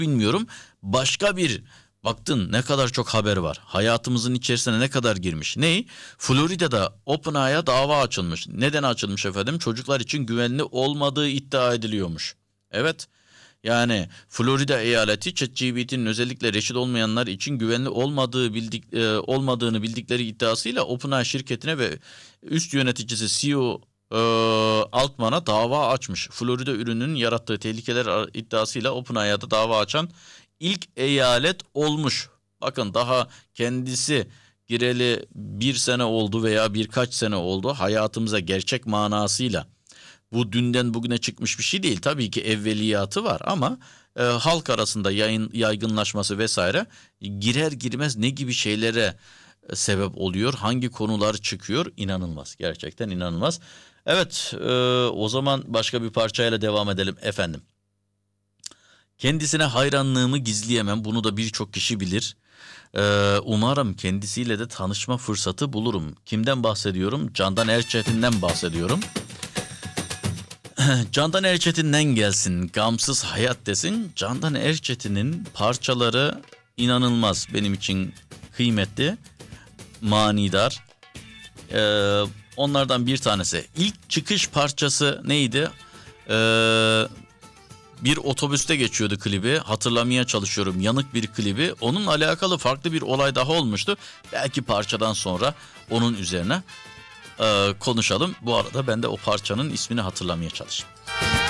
bilmiyorum. Başka bir baktın ne kadar çok haber var. Hayatımızın içerisine ne kadar girmiş. Ney? Florida'da OpenAI'ya dava açılmış. Neden açılmış efendim? Çocuklar için güvenli olmadığı iddia ediliyormuş. Evet. Yani Florida eyaleti ChatGPT'nin özellikle reşit olmayanlar için güvenli olmadığını bildikleri iddiasıyla OpenAI şirketine ve üst yöneticisi CEO Altman'a dava açmış. Florida ürününün yarattığı tehlikeler iddiasıyla OpenAI'ya da dava açan ilk eyalet olmuş. Bakın daha kendisi gireli bir sene oldu veya birkaç sene oldu. Hayatımıza gerçek manasıyla bu dünden bugüne çıkmış bir şey değil. Tabii ki evveliyatı var ama halk arasında yaygınlaşması vesaire girer girmez ne gibi şeylere sebep oluyor? Hangi konular çıkıyor? İnanılmaz. Gerçekten inanılmaz. Evet, o zaman başka bir parçayla devam edelim efendim. Kendisine hayranlığımı gizleyemem. Bunu da birçok kişi bilir. Umarım kendisiyle de tanışma fırsatı bulurum. Kimden bahsediyorum? Candan Erçetin'den bahsediyorum. Candan Erçetin'den gelsin, gamsız hayat desin. Candan Erçetin'in parçaları inanılmaz, benim için kıymetli, manidar. Onlardan bir tanesi. İlk çıkış parçası neydi? Bir otobüste geçiyordu klibi. Hatırlamaya çalışıyorum, yanık bir klibi. Onunla alakalı farklı bir olay daha olmuştu. Belki parçadan sonra onun üzerine konuşalım. Bu arada ben de o parçanın ismini hatırlamaya çalışayım.